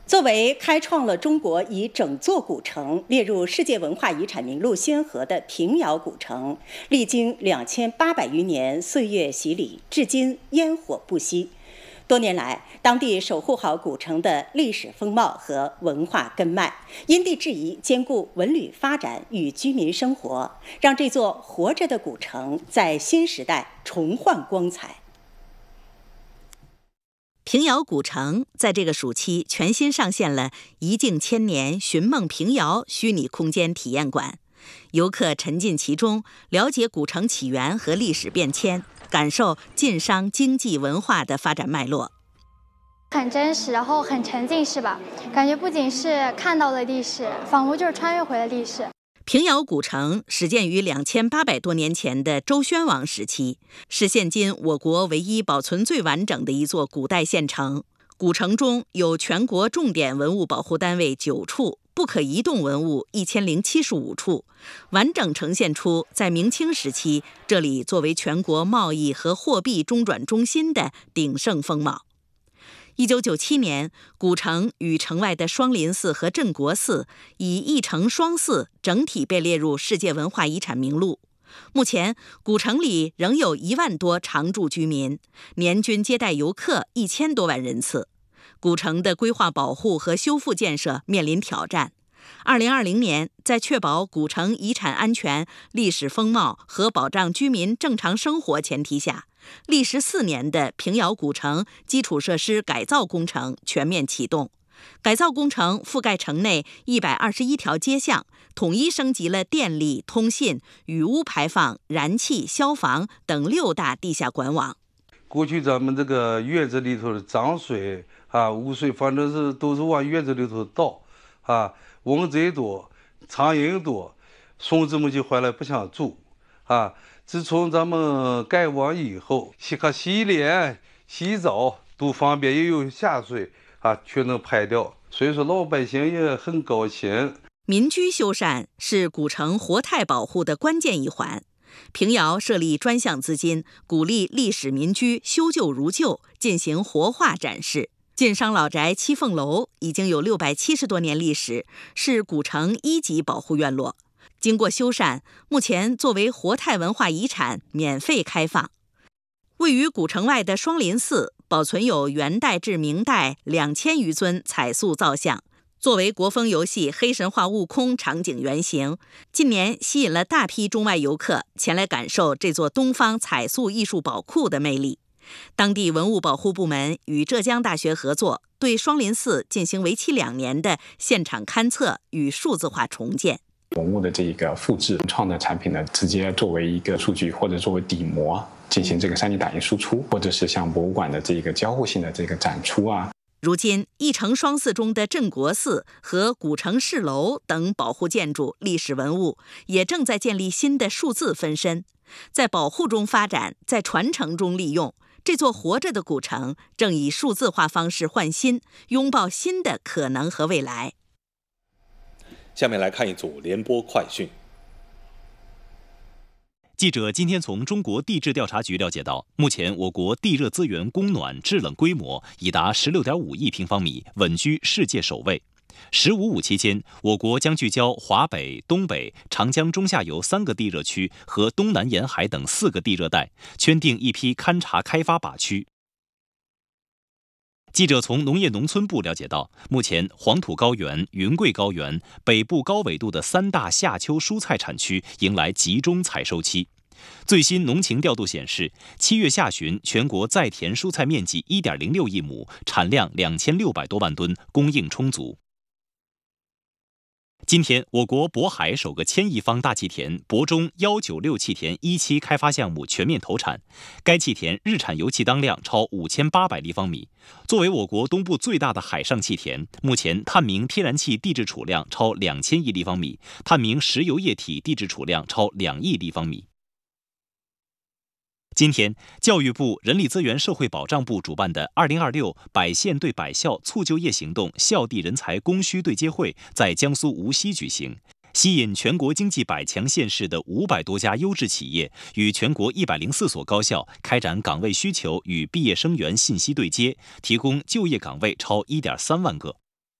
作为开创了中国以整座古城列入世界文化遗产名录先河的平遥古城，历经2800余年岁月洗礼，至今烟火不息。多年来，当地守护好古城的历史风貌和文化根脉，因地制宜兼顾文旅发展与居民生活，让这座活着的古城在新时代重焕光彩。 平遥古城在这个暑期全新上线了一镜千年寻梦平遥虚拟空间体验馆，游客沉浸其中，了解古城起源和历史变迁，感受晋商经济文化的发展脉络。 很真实，然后很沉浸，是吧？感觉不仅是看到了历史，仿佛就是穿越回了历史。 平遥古城始建于2800多年前的周宣王时期，是现今我国唯一保存最完整的一座古代县城。古城中有全国重点文物保护单位9处，不可移动文物1075处，完整呈现出在明清时期这里作为全国贸易和货币中转中心的鼎盛风貌。1997年，古城与城外的双林寺和镇国寺以一城双寺整体被列入世界文化遗产名录。目前，古城里仍有1万多常住居民，年均接待游客1000多万人次。古城的规划保护和修复建设面临挑战。2020年，在确保古城遗产安全、历史风貌和保障居民正常生活前提下，历时4年的平遥古城基础设施改造工程全面启动。改造工程覆盖城内121条街巷，统一升级了电力、通信、雨污排放、燃气、消防等6大地下管网。 过去咱们这个院子里头的脏水污水，反正是都是往院子里头倒蚊子多，苍蝇多，孙子们就回来不想住自从咱们盖网以后，洗脸、洗澡都方便，又有下水全能排掉，所以说老百姓也很高兴。 民居修缮是古城活态保护的关键一环。平遥设立专项资金，鼓励历史民居修旧如旧，进行活化展示。晋商老宅七凤楼已经有670多年历史，是古城1级保护院落。经过修缮，目前作为活态文化遗产免费开放。位于古城外的双林寺保存有元代至明代2000余尊彩塑造像，作为国风游戏《黑神话：悟空》场景原型，近年吸引了大批中外游客前来感受这座东方彩塑艺术宝库的魅力。当地文物保护部门与浙江大学合作，对双林寺进行为期2年的现场勘测与数字化重建。 文物的这个复制创的产品呢，直接作为一个数据或者作为底模进行这个3D 打印输出，或者是像博物馆的这个交互性的这个展出如今，一城双寺中的镇国寺和古城市楼等保护建筑、历史文物也正在建立新的数字分身，在保护中发展，在传承中利用。这座活着的古城正以数字化方式焕新，拥抱新的可能和未来。 下面来看一组联播快讯。 记者今天从中国地质调查局了解到，目前我国地热资源供暖制冷规模已达16.5亿平方米，稳居世界首位。15.5期间，我国将聚焦华北、东北、长江中下游3个地热区和东南沿海等4个地热带，圈定一批勘察开发靶区。记者从农业农村部了解到，目前黄土高原、云贵高原、北部高纬度的3大夏秋蔬菜产区迎来集中采收期。最新农情调度显示，7月下旬全国在田蔬菜面积1.06亿亩，产量2600多万吨，供应充足。今天，我国渤海首个1000亿方大气田渤中196气田1期开发项目全面投产，该气田日产油气当量超5800立方米。作为我国东部最大的海上气田，目前探明天然气地质储量超2000亿立方米，探明石油液体地质储量超2亿立方米。今天，教育部、人力资源社会保障部主办的2026百县对百校促就业行动校地人才供需对接会在江苏无锡举行，吸引全国经济100强县市的500多家优质企业与全国104所高校开展岗位需求与毕业生源信息对接，提供就业岗位超1.3万个。